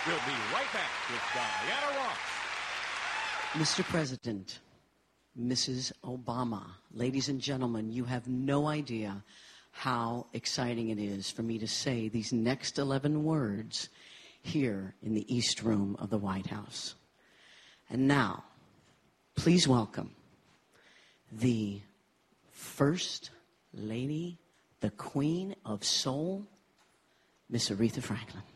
We'll be right back with Diana Ross. Mr. President, Mrs. Obama, ladies and gentlemen, you have no idea how exciting it is for me to say these next 11 words here in the East Room of the White House. And now, please welcome the First Lady, the Queen of Soul, Miss Aretha Franklin.